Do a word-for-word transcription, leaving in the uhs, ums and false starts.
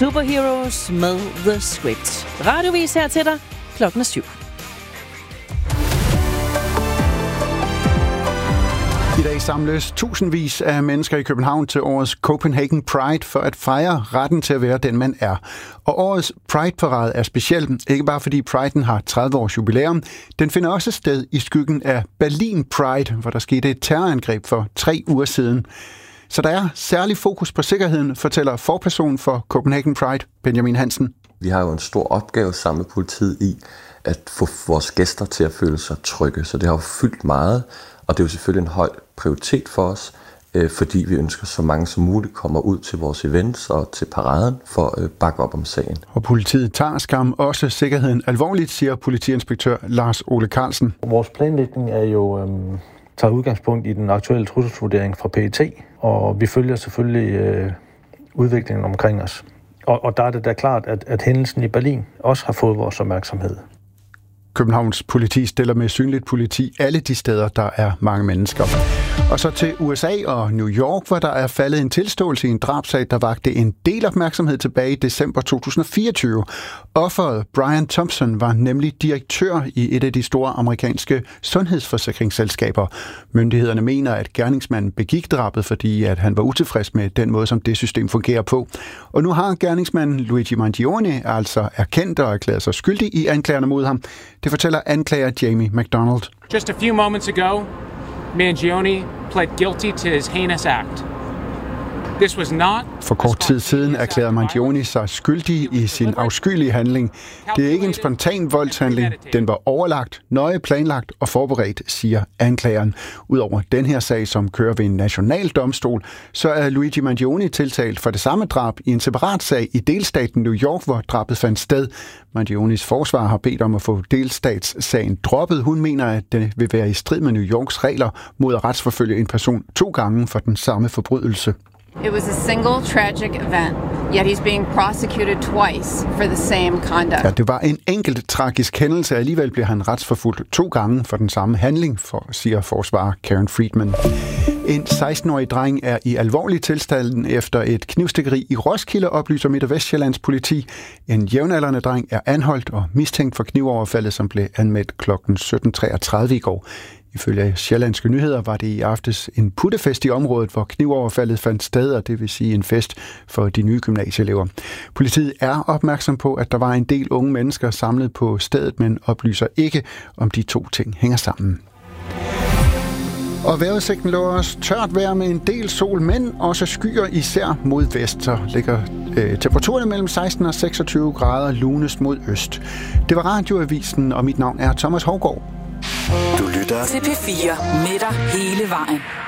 Superheroes med The Script. Radiovis her til dig klokken er syv. I dag samles tusindvis af mennesker i København til årets Copenhagen Pride for at fejre retten til at være den, man er. Og årets Pride-parade er speciel, ikke bare fordi Priden har tredive års jubilæum. Den finder også sted i skyggen af Berlin Pride, hvor der skete et terrorangreb for tre uger siden. Så der er særlig fokus på sikkerheden, fortæller forperson for Copenhagen Pride, Benjamin Hansen. Vi har jo en stor opgave sammen med politiet i at få vores gæster til at føle sig trygge, så det har jo fyldt meget. Og det er jo selvfølgelig en høj prioritet for os, øh, fordi vi ønsker, så mange som muligt kommer ud til vores events og til paraden for at øh, bakke op om sagen. Og politiet tager skam også sikkerheden alvorligt, siger politiinspektør Lars Ole Carlsen. Vores planlægning er jo øh, tager udgangspunkt i den aktuelle trusselsvurdering fra P E T, og vi følger selvfølgelig øh, udviklingen omkring os. Og, og der er det da klart, at, at hændelsen i Berlin også har fået vores opmærksomhed. Københavns politi stiller med synligt politi alle de steder, der er mange mennesker. Og så til U S A og New York, hvor der er faldet en tilståelse i en drabsag, der vakte en del opmærksomhed tilbage i december to tusind og fireogtyve. Offeret Brian Thompson var nemlig direktør i et af de store amerikanske sundhedsforsikringsselskaber. Myndighederne mener, at gerningsmanden begik drabet, fordi at han var utilfreds med den måde, som det system fungerer på. Og nu har gerningsmanden Luigi Mangione altså erkendt og erklæret sig skyldig i anklagerne mod ham. Det fortæller anklager Jamie McDonald. Just a few moments ago, Mangione pled guilty to his heinous act. This was not For kort tid siden erklærede Mangione sig skyldig i sin afskyelige handling. Det er ikke en spontan voldshandling. Den var overlagt, nøje planlagt og forberedt, siger anklageren. Udover den her sag, som kører ved en national domstol, så er Luigi Mangione tiltalt for det samme drab i en separat sag i delstaten New York, hvor drabet fandt sted. Mangiones forsvar har bedt om at få delstatssagen droppet. Hun mener, at det vil være i strid med New Yorks regler mod at retsforfølge en person to gange for den samme forbrydelse. It was a single tragic event, yet he's being prosecuted twice for the same conduct. Ja, det var en enkelt tragisk hændelse, alligevel blev han retsforfulgt to gange for den samme handling, for, siger forsvarer Karen Friedman. En seksten-årig dreng er i alvorlig tilstand efter et knivstikkeri i Roskilde, oplyser Midt- og Vestsjællands politi. En jævnaldrende dreng er anholdt og mistænkt for knivoverfaldet, som blev anmeldt klokken sytten treogtredive i går. Ifølge Sjællandske Nyheder var det i aftes en puttefest i området, hvor knivoverfaldet fandt sted, og det vil sige en fest for de nye gymnasieelever. Politiet er opmærksom på, at der var en del unge mennesker samlet på stedet, men oplyser ikke, om de to ting hænger sammen. Og vejrudsigten lover os tørt vejr med en del sol, men også skyer især mod vest. Så ligger øh, temperaturen mellem seksten og seksogtyve grader, lunest mod øst. Det var Radioavisen, og mit navn er Thomas Hougaard. Du lytter til P fire med dig hele vejen.